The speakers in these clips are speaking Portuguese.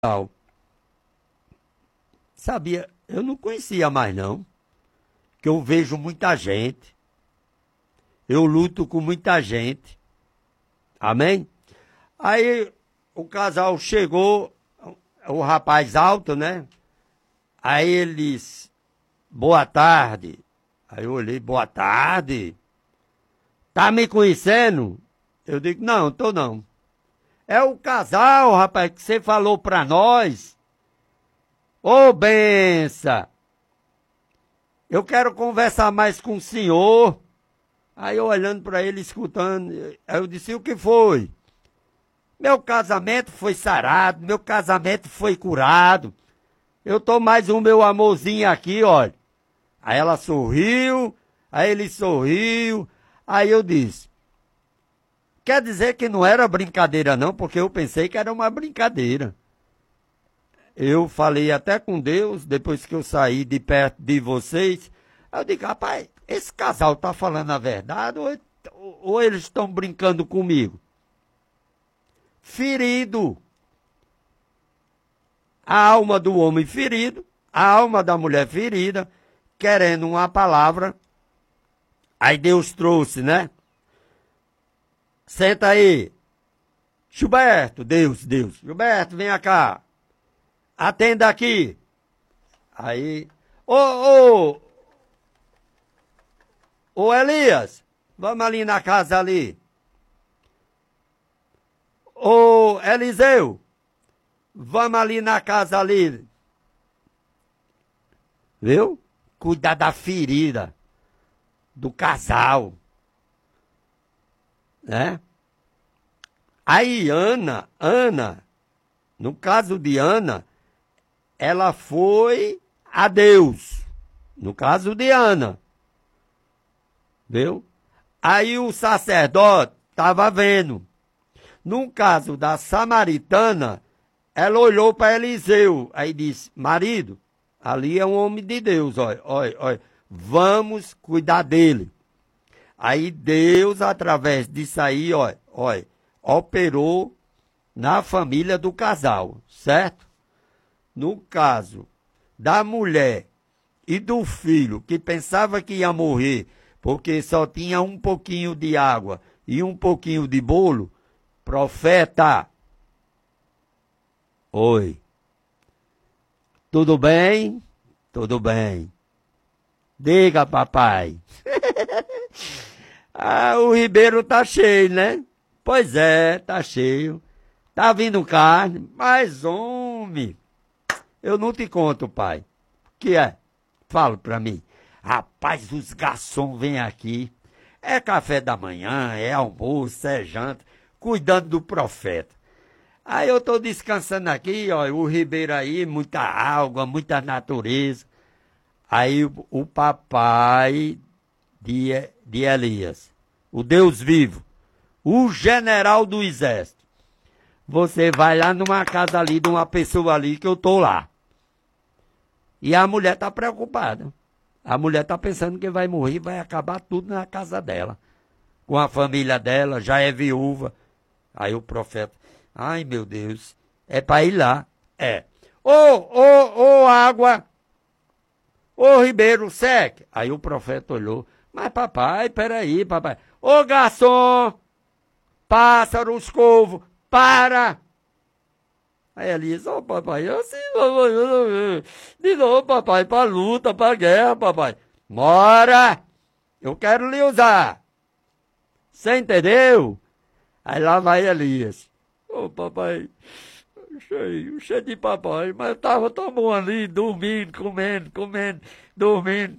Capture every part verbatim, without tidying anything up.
Sabia, eu não conhecia mais não, que eu vejo muita gente, eu luto com muita gente, amém? Aí o casal chegou, o rapaz alto, né? Aí ele disse, boa tarde. Aí eu olhei, boa tarde. Tá me conhecendo? Eu digo, não, tô não. É o casal, rapaz, que você falou pra nós. Ô, benção! Eu quero conversar mais com o senhor. Aí eu olhando pra ele, escutando, aí eu disse, o que foi? Meu casamento foi sarado, meu casamento foi curado. Eu tô mais um meu amorzinho aqui, olha. Aí ela sorriu, aí ele sorriu, aí eu disse, quer dizer que não era brincadeira não, porque eu pensei que era uma brincadeira. Eu falei até com Deus, depois que eu saí de perto de vocês, eu digo, rapaz, esse casal tá falando a verdade ou, ou eles estão brincando comigo? Ferido. A alma do homem ferido, a alma da mulher ferida, querendo uma palavra. Aí Deus trouxe, né? Senta aí. Gilberto, Deus, Deus. Gilberto, vem cá. Atenda aqui. Aí, ô, ô, ô Elias, vamos ali na casa ali. Ô Eliseu, vamos ali na casa ali. Viu? Cuidar da ferida do casal. Né? Aí Ana, Ana, no caso de Ana, ela foi a Deus. No caso de Ana. Viu? Aí o sacerdote estava vendo. No caso da samaritana, ela olhou para Eliseu. Aí disse, marido, ali é um homem de Deus, olha, olha, olha. Vamos cuidar dele. Aí Deus, através disso aí, olha, olha, operou na família do casal, certo? No caso da mulher e do filho, que pensava que ia morrer porque só tinha um pouquinho de água e um pouquinho de bolo, profeta, oi, tudo bem? Tudo bem. Diga, papai. Ah, o ribeiro tá cheio, né? Pois é, tá cheio. Tá vindo carne, mas homem, eu não te conto, pai. O que é? Fala pra mim. Rapaz, os garçons vêm aqui. É café da manhã, é almoço, é janta, cuidando do profeta. Aí eu tô descansando aqui, ó, o ribeiro aí, muita água, muita natureza. Aí o, o papai de, de Elias, o Deus vivo, o general do exército. Você vai lá numa casa ali, de uma pessoa ali, que eu tô lá. E a mulher tá preocupada. A mulher tá pensando que vai morrer, vai acabar tudo na casa dela. Com a família dela, já é viúva. Aí o profeta, ai meu Deus, é para ir lá. É. Ô, ô, ô, água, ô ribeiro, seque. Aí o profeta olhou, mas papai, peraí, papai. Ô garçom, pássaros, corvo, para! Aí ele disse, ô oh, papai, assim, papai, de novo, papai, pra luta, pra guerra, papai. Mora! Eu quero lhe usar. Você entendeu? Aí lá vai Elias. Ô oh, papai, cheio, cheio de papai, mas eu tava tão bom ali, dormindo, comendo, comendo, dormindo.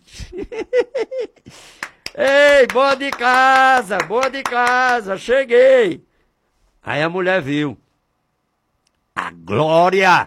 Ei, boa de casa, boa de casa, cheguei. Aí a mulher viu. A glória.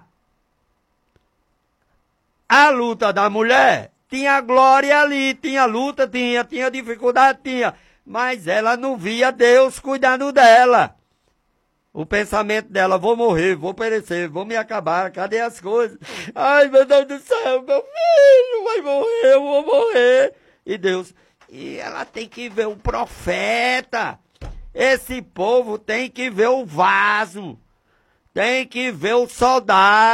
A luta da mulher tinha glória ali, tinha luta, tinha, tinha dificuldade, tinha. Mas ela não via Deus cuidando dela. O pensamento dela, vou morrer, vou perecer, vou me acabar, cadê as coisas? Ai, meu Deus do céu, meu filho vai morrer, eu vou morrer. E Deus, e ela tem que ver o profeta. Esse povo tem que ver o vaso. Tem que ver o soldado.